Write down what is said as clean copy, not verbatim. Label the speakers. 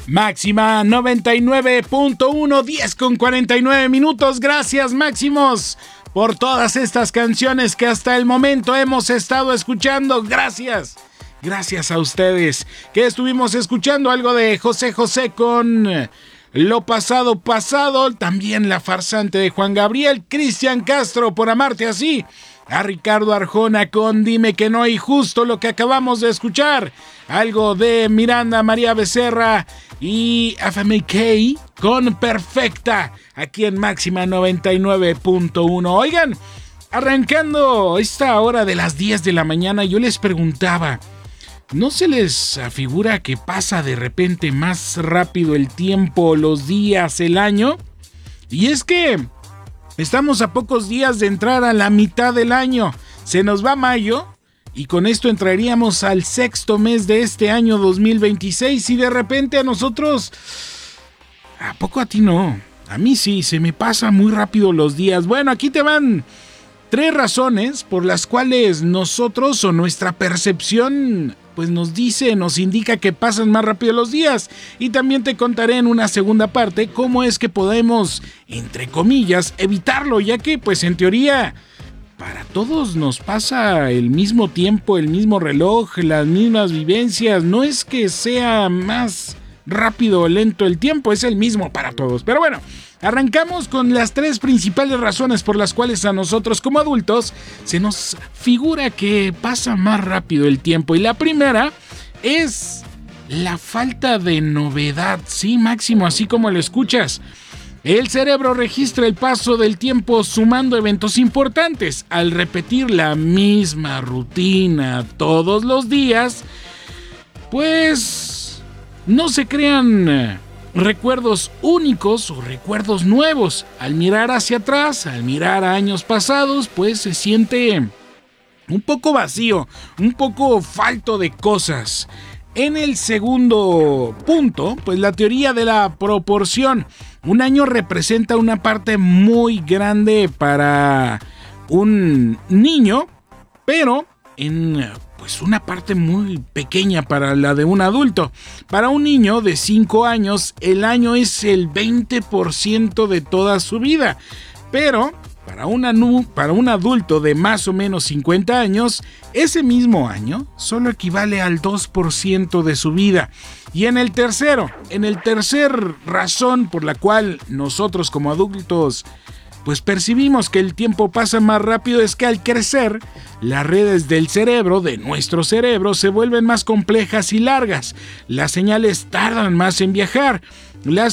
Speaker 1: Máxima 99.1, 10:49. Gracias, Máximos, por todas estas canciones que hasta el momento hemos estado escuchando. Gracias a ustedes que estuvimos escuchando algo de José José con Lo Pasado Pasado, también La Farsante de Juan Gabriel, Cristian Castro por Amarte Así, a Ricardo Arjona con Dime que no, y justo lo que acabamos de escuchar, algo de Miranda María Becerra y FMK con Perfecta, aquí en Máxima 99.1. Oigan, arrancando esta hora de las 10 de la mañana, yo les preguntaba, ¿no se les afigura que pasa de repente más rápido el tiempo, los días, el año? Y es que estamos a pocos días de entrar a la mitad del año. Se nos va mayo y con esto entraríamos al sexto mes de este año 2026 y de repente a nosotros, ¿a poco a ti no? A mí sí, se me pasan muy rápido los días. Bueno, aquí te van 3 razones por las cuales nosotros o nuestra percepción pues nos indica que pasan más rápido los días. Y también te contaré en una segunda parte cómo es que podemos, entre comillas, evitarlo, ya que pues en teoría para todos nos pasa el mismo tiempo, el mismo reloj, las mismas vivencias. No es que sea más rápido o lento el tiempo, es el mismo para todos. Pero bueno, arrancamos con las 3 principales razones por las cuales a nosotros como adultos se nos figura que pasa más rápido el tiempo. Y la primera es la falta de novedad. Sí, Máximo, así como lo escuchas. El cerebro registra el paso del tiempo sumando eventos importantes. Al repetir la misma rutina todos los días, pues no se crean recuerdos únicos o recuerdos nuevos. Al mirar hacia atrás, al mirar a años pasados, pues se siente un poco vacío, un poco falto de cosas. En el segundo punto, pues la teoría de la proporción. Un año representa una parte muy grande para un niño, pero en pues una parte muy pequeña para la de un adulto. Para un niño de 5 años, el año es el 20% de toda su vida. Pero para un adulto de más o menos 50 años, ese mismo año solo equivale al 2% de su vida. Y en el tercer razón por la cual nosotros como adultos pues percibimos que el tiempo pasa más rápido es que al crecer, las redes del cerebro, de nuestro cerebro, se vuelven más complejas y largas. Las señales tardan más en viajar. Las